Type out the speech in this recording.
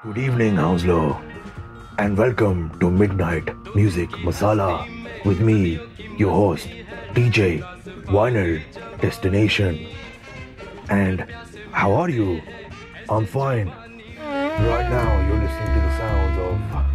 Good evening, Hounslow, and welcome to Midnight Music Masala with me, your host, DJ Vinyl Destination. And how are you? I'm fine. Right now, you're listening to the sounds of